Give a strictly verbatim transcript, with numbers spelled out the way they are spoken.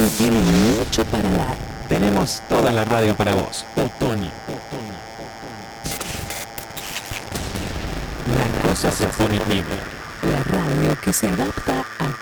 tiene mucho para dar. Tenemos toda la radio para vos. Otoño. La Cosa se pone libre. La radio que se adapta